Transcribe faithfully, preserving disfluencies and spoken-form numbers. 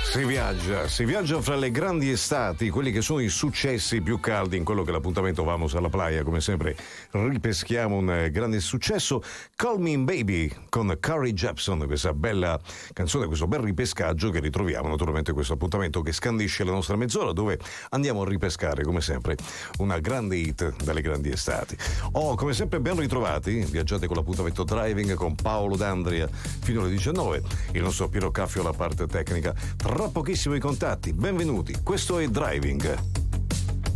Si viaggia, si viaggia fra le grandi estati, quelli che sono i successi più caldi in quello che è l'appuntamento Vamos alla Playa. Come sempre ripeschiamo un grande successo, Call Me Baby con Carly Jepsen, questa bella canzone, questo bel ripescaggio che ritroviamo naturalmente in questo appuntamento che scandisce la nostra mezz'ora, dove andiamo a ripescare come sempre una grande hit dalle grandi estati. Oh, come sempre ben ritrovati, viaggiate con l'appuntamento Driving con Paolo D'Andria fino alle diciannove, il nostro Piero Caffio alla parte tecnica. Tra pochissimo i contatti, benvenuti, questo è Driving.